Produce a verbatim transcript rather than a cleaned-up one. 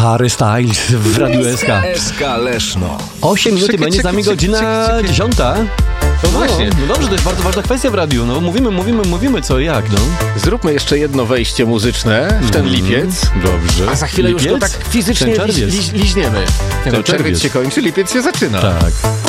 Harry Styles w Radiu S K. S K Leszno. osiem minut i będzie z nami godzina dziesiąta. No właśnie. No, no dobrze, to jest bardzo ważna kwestia w radiu. No mówimy, mówimy, mówimy co i jak, no. Zróbmy jeszcze jedno wejście muzyczne w ten lipiec. Dobrze. A za chwilę lipiec? już to tak fizycznie Ten liź, czerwiec. liź, liźniemy. Ten No, czerwiec czerwiec się kończy, lipiec się zaczyna. Tak.